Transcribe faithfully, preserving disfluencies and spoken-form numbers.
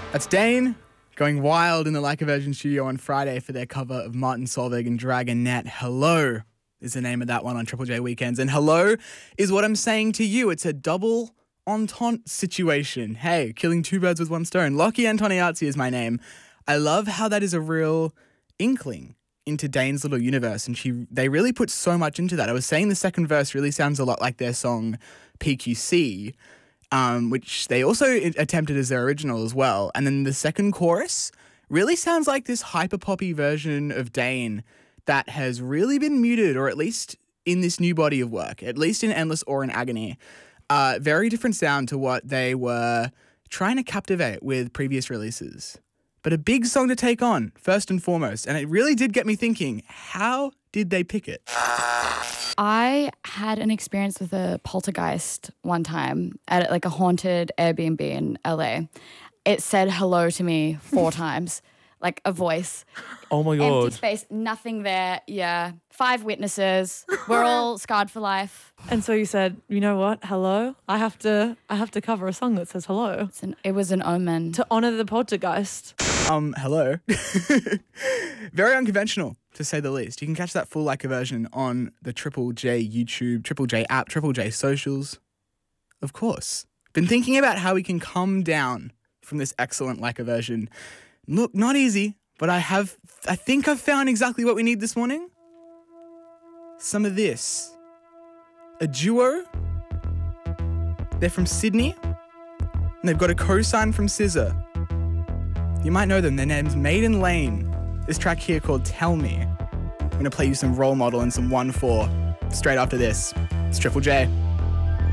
That's Dane going wild in the Like a Virgin studio on Friday for their cover of Martin Solveig and Dragonette. Hello is the name of that one on Triple J Weekends. And hello is what I'm saying to you. It's a double entente situation. Hey, killing two birds with one stone. Lockie Antoniazzi is my name. I love how that is a real inkling into Dane's little universe, and she they really put so much into that. I was saying the second verse really sounds a lot like their song P Q C, Um, which they also attempted as their original as well. And then the second chorus really sounds like this hyper-poppy version of Dane that has really been muted, or at least in this new body of work, at least in Endless or in Agony. Uh, very different sound to what they were trying to captivate with previous releases. But a big song to take on, first and foremost. And it really did get me thinking, how did they pick it? I had an experience with a poltergeist one time at like a haunted Airbnb in L A. It said hello to me four times, like a voice. Oh my God. Empty space, nothing there. Yeah. Five witnesses. We're all scarred for life. And so you said, you know what? Hello. I have to. I have to cover a song that says hello It's an, it was an omen. to honor the poltergeist. Um, hello. Very unconventional, to say the least. You can catch that full Like a version on the Triple J YouTube, Triple J app, Triple J socials. Of course. Been thinking about how we can come down from this excellent Like a version. Look, not easy, but I have, I think I've found exactly what we need this morning. Some of this. A duo. They're from Sydney, and they've got a cosign from S Z A. You might know them. Their name's Maiden Lane. This track here called Tell Me. I'm going to play you some Role Model and some one four straight after this. It's Triple J.